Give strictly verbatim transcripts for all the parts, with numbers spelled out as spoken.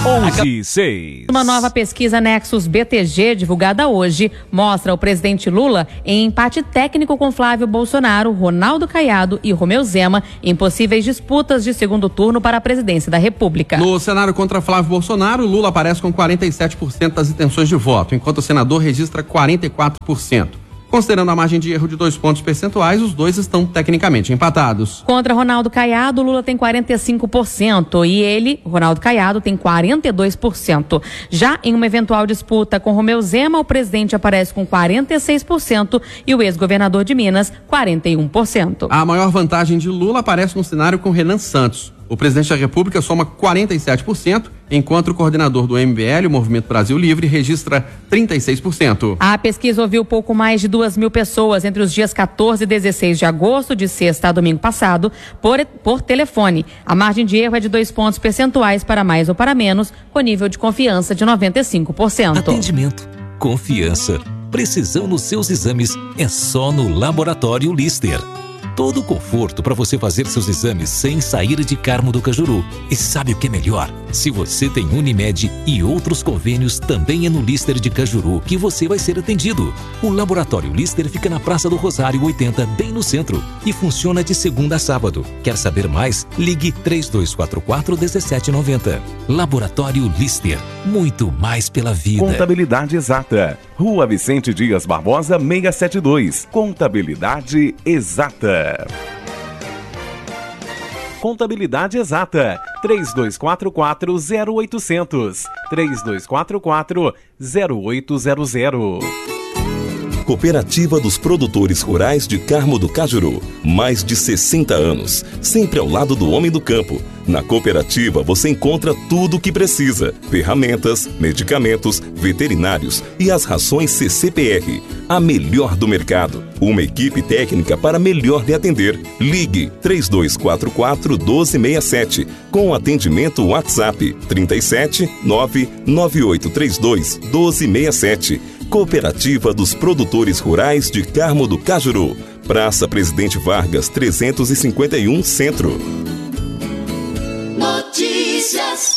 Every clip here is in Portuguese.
onze e seis. Uma nova pesquisa Nexus B T G, divulgada hoje, mostra o presidente Lula em empate técnico com Flávio Bolsonaro, Ronaldo Caiado e Romeu Zema em possíveis disputas de segundo turno para a presidência da República. No cenário contra Flávio Bolsonaro, Lula aparece com quarenta e sete por cento das intenções de voto, enquanto o senador registra quarenta e quatro por cento. Considerando a margem de erro de dois pontos percentuais, os dois estão tecnicamente empatados. Contra Ronaldo Caiado, Lula tem quarenta e cinco por cento e ele, Ronaldo Caiado, tem quarenta e dois por cento. Já em uma eventual disputa com Romeu Zema, o presidente aparece com quarenta e seis por cento e o ex-governador de Minas, quarenta e um por cento. A maior vantagem de Lula aparece no cenário com Renan Santos. O presidente da República soma quarenta e sete por cento, enquanto o coordenador do M B L, o Movimento Brasil Livre, registra trinta e seis por cento. A pesquisa ouviu pouco mais de duas mil pessoas entre os dias quatorze e dezesseis de agosto, de sexta a domingo passado, por, por telefone. A margem de erro é de dois pontos percentuais para mais ou para menos, com nível de confiança de noventa e cinco por cento. Atendimento, confiança, precisão nos seus exames é só no Laboratório Lister. Todo o conforto para você fazer seus exames sem sair de Carmo do Cajuru. E sabe o que é melhor? Se você tem Unimed e outros convênios, também é no Lister de Cajuru que você vai ser atendido. O Laboratório Lister fica na Praça do Rosário oitenta, bem no centro, e funciona de segunda a sábado. Quer saber mais? Ligue três dois quatro quatro, um sete nove zero. Laboratório Lister. Muito mais pela vida. Contabilidade Exata. Rua Vicente Dias Barbosa, seiscentos e setenta e dois. Contabilidade Exata. Contabilidade Exata. três dois quatro quatro, zero oito zero zero. três dois quatro quatro, zero oito zero zero. Cooperativa dos Produtores Rurais de Carmo do Cajuru. Mais de sessenta anos, sempre ao lado do homem do campo. Na cooperativa você encontra tudo o que precisa: ferramentas, medicamentos, veterinários e as rações C C P R. A melhor do mercado. Uma equipe técnica para melhor lhe atender. Ligue três dois quatro quatro, um dois seis sete com atendimento WhatsApp trinta e sete, nove nove oito três dois, um dois seis sete. Cooperativa dos Produtores Rurais de Carmo do Cajuru. Praça Presidente Vargas, trezentos e cinquenta e um, Centro. Notícias.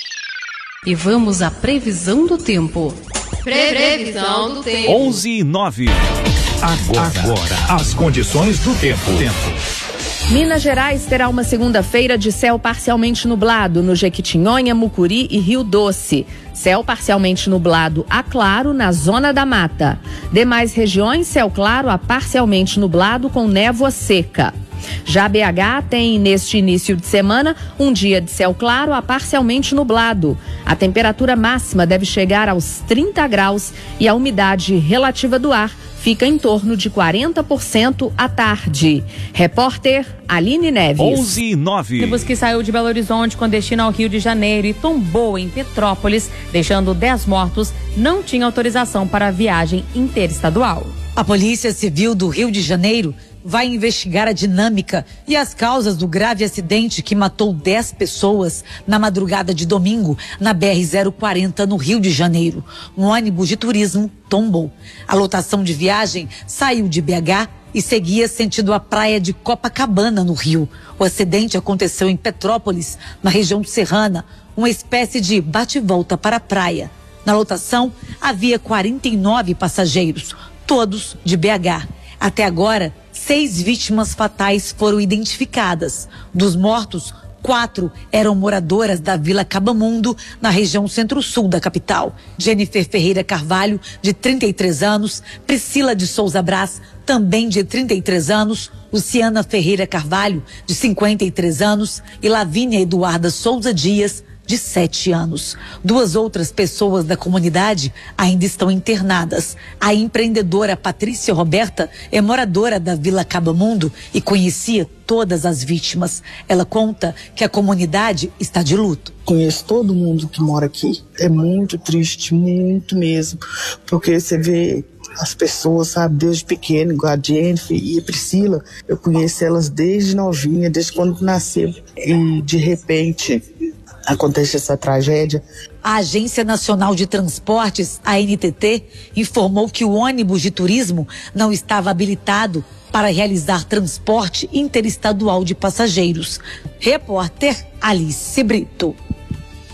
E vamos à previsão do tempo. Previsão do tempo. onze e nove. Agora, Agora, as condições do tempo. tempo. Minas Gerais terá uma segunda-feira de céu parcialmente nublado no Jequitinhonha, Mucuri e Rio Doce. Céu parcialmente nublado a claro na zona da mata. Demais regiões, céu claro a parcialmente nublado com névoa seca. Já B H tem, neste início de semana, um dia de céu claro a parcialmente nublado. A temperatura máxima deve chegar aos trinta graus e a umidade relativa do ar fica em torno de quarenta por cento à tarde. Repórter Aline Neves. onze e nove. O ônibus que saiu de Belo Horizonte com destino ao Rio de Janeiro e tombou em Petrópolis, deixando dez mortos, não tinha autorização para a viagem interestadual. A Polícia Civil do Rio de Janeiro vai investigar a dinâmica e as causas do grave acidente que matou dez pessoas na madrugada de domingo na B R zero quarenta no Rio de Janeiro. Um ônibus de turismo tombou. A lotação de viagem saiu de B H e seguia sentido a praia de Copacabana, no Rio. O acidente aconteceu em Petrópolis, na região serrana, uma espécie de bate-volta para a praia. Na lotação havia quarenta e nove passageiros, todos de B H. Até agora, seis vítimas fatais foram identificadas. Dos mortos, quatro eram moradoras da Vila Cabamundo, na região centro-sul da capital. Jennifer Ferreira Carvalho, de trinta e três anos, Priscila de Souza Brás, também de trinta e três anos, Luciana Ferreira Carvalho, de cinquenta e três anos, e Lavínia Eduarda Souza Dias, de sete anos. Duas outras pessoas da comunidade ainda estão internadas. A empreendedora Patrícia Roberta é moradora da Vila Cabamundo e conhecia todas as vítimas. Ela conta que a comunidade está de luto. Conheço todo mundo que mora aqui. É muito triste, muito mesmo, porque você vê as pessoas, sabe, desde pequeno, igual a Jennifer e a Priscila, eu conheço elas desde novinha, desde quando nasceu. E de repente acontece essa tragédia. A Agência Nacional de Transportes, a N T T, informou que o ônibus de turismo não estava habilitado para realizar transporte interestadual de passageiros. Repórter Alice Brito.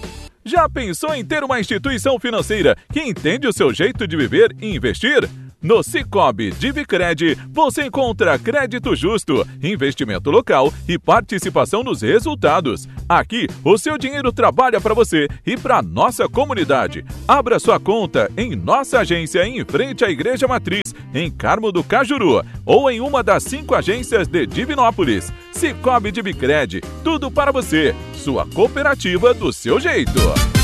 Já pensou em ter uma instituição financeira que entende o seu jeito de viver e investir? No Sicoob Divicred, você encontra crédito justo, investimento local e participação nos resultados. Aqui, o seu dinheiro trabalha para você e para nossa comunidade. Abra sua conta em nossa agência em frente à Igreja Matriz, em Carmo do Cajuru, ou em uma das cinco agências de Divinópolis. Sicoob Divicred, tudo para você, sua cooperativa do seu jeito.